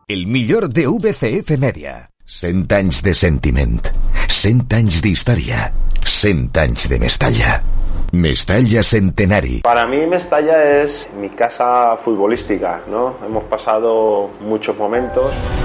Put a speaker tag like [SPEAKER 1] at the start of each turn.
[SPEAKER 1] El millor de VCF Media. 100 anys de sentiment, 100 anys d'història, 100 anys de Mestalla. Mestalla Centenari.
[SPEAKER 2] Para mí Mestalla es mi casa futbolística, ¿no? Hemos pasado muchos momentos.